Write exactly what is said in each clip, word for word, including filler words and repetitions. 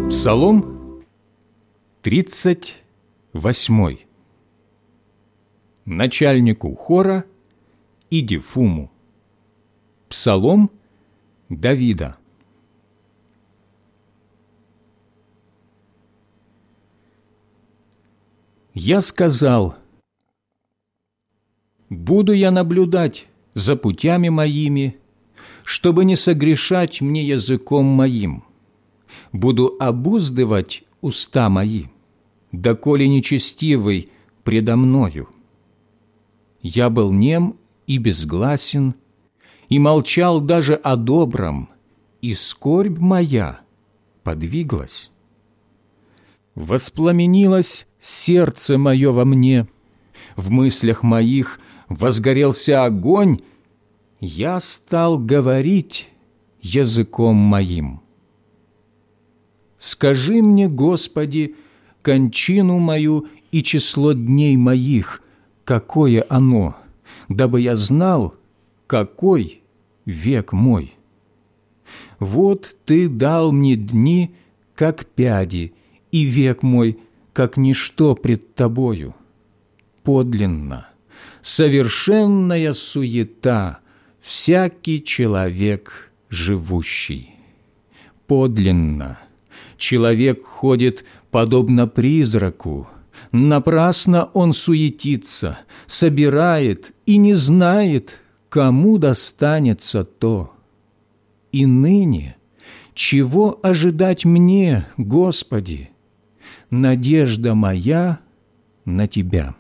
Псалом тридцать восьмой. Начальнику хора Идифуму. Псалом Давида. Я сказал: буду я наблюдать за путями моими, чтобы не согрешать мне языком моим. Буду обуздывать уста мои, доколе нечестивый предо мною. Я был нем и безгласен, и молчал даже о добром, и скорбь моя подвиглась. Воспламенилось сердце мое во мне, в мыслях моих возгорелся огонь, я стал говорить языком моим. Скажи мне, Господи, кончину мою и число дней моих, какое оно, дабы я знал, какой век мой. Вот Ты дал мне дни, как пяди, и век мой, как ничто пред Тобою. Подлинно, совершенная суета, всякий человек живущий. Подлинно, человек ходит подобно призраку, напрасно он суетится, собирает и не знает, кому достанется то. И ныне чего ожидать мне, Господи? Надежда моя на Тебя.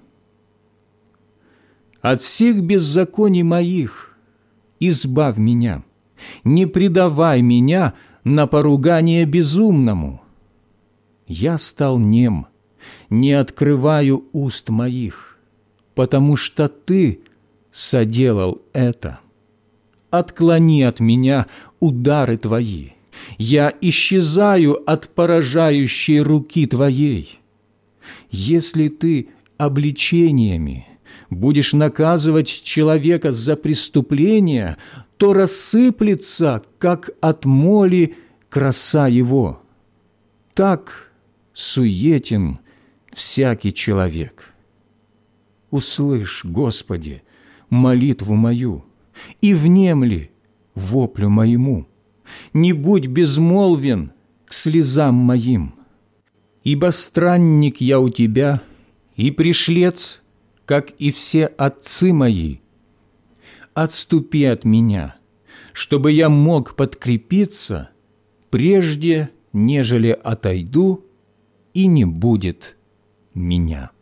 От всех беззаконий моих избавь меня, не предавай меня на поругание безумному. Я стал нем, не открываю уст моих, потому что Ты соделал это. Отклони от меня удары Твои, я исчезаю от поражающей руки Твоей. Если Ты обличениями будешь наказывать человека за преступление, то рассыплется, как от моли, краса его. Так суетен всякий человек. Услышь, Господи, молитву мою, и внемли воплю моему. Не будь безмолвен к слезам моим, ибо странник я у Тебя и пришлец, как и все отцы мои. Отступи от меня, чтобы я мог подкрепиться, прежде нежели отойду, и не будет меня».